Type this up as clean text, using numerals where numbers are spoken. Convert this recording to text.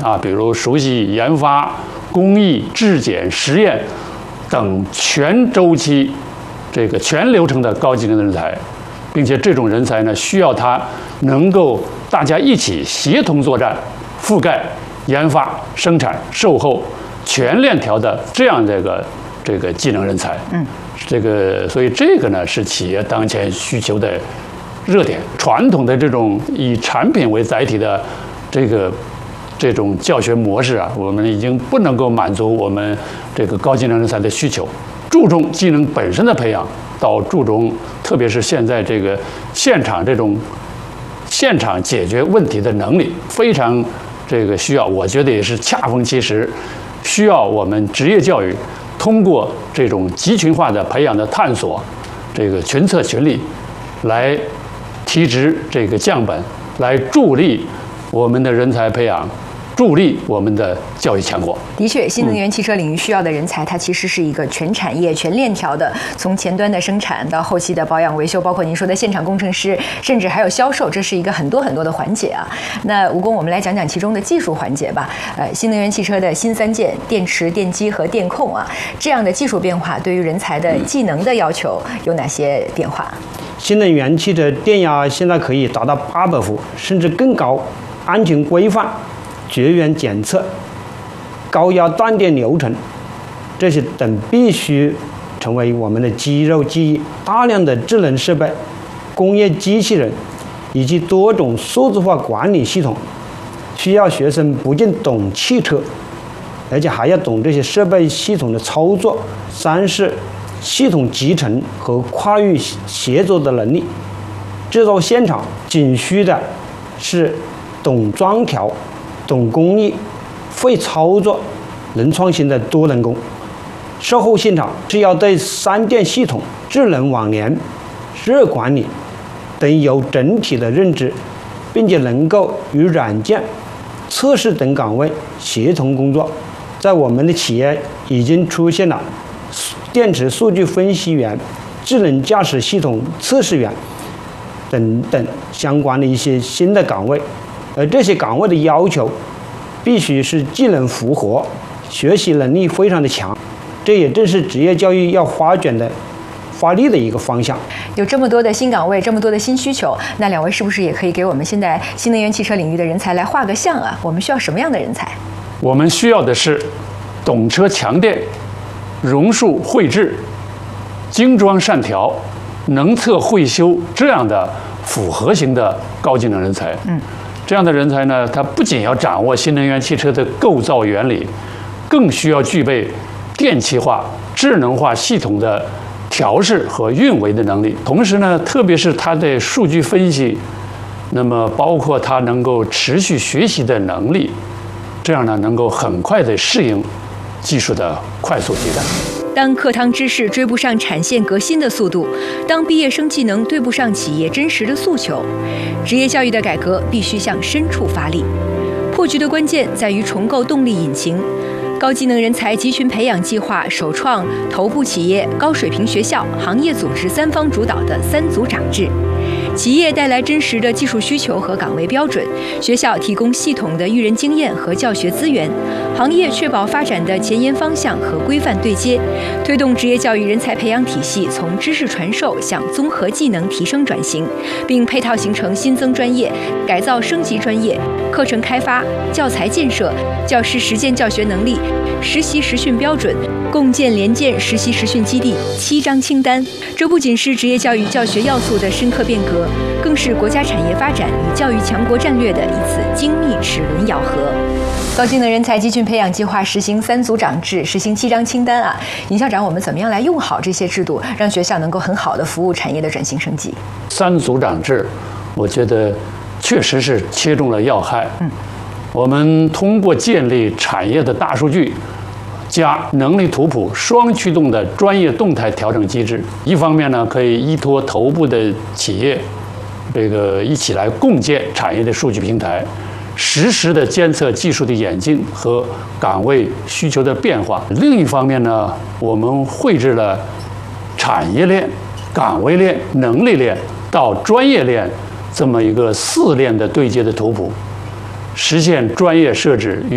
啊，比如熟悉研发、工艺、质检、实验等全周期、这个全流程的高技能人才，并且这种人才呢，需要他能够大家一起协同作战，覆盖研发、生产、售后全链条的这样这个技能人才。所以这个呢是企业当前需求的热点。传统的这种以产品为载体的这种教学模式啊，我们已经不能够满足我们这个高技能人才的需求。注重技能本身的培养，到注重特别是现在这个现场解决问题的能力，非常需要，我觉得也是恰逢其时，需要我们职业教育通过这种集群化的培养的探索，群策群力，来提质降本，来助力我们的人才培养，助力我们的教育强国。 的确，新能源汽车领域需要的人才，它其实是一个全产业、全链条的，从前端的生产到后期的保养维修，包括您说的现场工程师，甚至还有销售，这是一个很多的环节啊。那吴工，我们来讲讲其中的技术环节吧。新能源汽车的新三件——电池、电机和电控啊，这样的技术变化对于人才的技能的要求有哪些变化？ 新能源汽车电压现在可以达到800伏，甚至更高，安全规范、绝缘检测、高压断电流程，这些等必须成为我们的肌肉记忆。大量的智能设备、工业机器人以及多种数字化管理系统，需要学生不仅懂汽车，而且还要懂这些设备系统的操作。三是系统集成和跨域协作的能力。制造现场仅需的是懂装调、懂工艺、会操作、能创新的多能工。售后现场是要对三电系统、智能网联、热管理等有整体的认知，并且能够与软件、测试等岗位协同工作。在我们的企业已经出现了电池数据分析员、智能驾驶系统测试员等等相关的一些新的岗位，而这些岗位的要求必须是技能符合，学习能力非常的强，这也正是职业教育要发力的一个方向。 有这么多的新岗位，这么多的新需求，那两位是不是也可以给我们现在新能源汽车领域的人才来画个像啊？我们需要什么样的人才？ 我们需要的是懂车强电、榕树绘制、精装善调、能测会修这样的复合型的高技能人才。这样的人才呢，他不仅要掌握新能源汽车的构造原理，更需要具备电气化、智能化系统的调试和运维的能力。同时呢，特别是他的数据分析，那么包括他能够持续学习的能力，这样呢，能够很快的适应技术的快速迭代。 当课堂知识追不上产线革新的速度，当毕业生技能对不上企业真实的诉求，职业教育的改革必须向深处发力。破局的关键在于重构动力引擎。高技能人才集群培养计划首创头部企业、高水平学校、行业组织三方主导的3组长制。企业带来真实的技术需求和岗位标准，学校提供系统的育人经验和教学资源，行业确保发展的前沿方向和规范对接，推动职业教育人才培养体系从知识传授向综合技能提升转型，并配套形成新增专业、改造升级专业、课程开发、教材建设、教师实践教学能力、实习实训标准，共建联建实习实训基地7张清单。这不仅是职业教育教学要素的深刻变革，更是国家产业发展与教育强国战略的一次精密齿轮咬合。 高技能人才集群培养计划实行3组长制，实行7张清单啊！尹校长，我们怎么样来用好这些制度，让学校能够很好的服务产业的转型升级 ？3组长制，我觉得确实是切中了要害。我们通过建立产业的大数据加能力图谱双驱动的专业动态调整机制，一方面呢，可以依托头部的企业，一起来共建产业的数据平台，实时的监测技术的演进和岗位需求的变化。另一方面呢，我们绘制了产业链、岗位链、能力链到专业链这么一个4链的对接的图谱，实现专业设置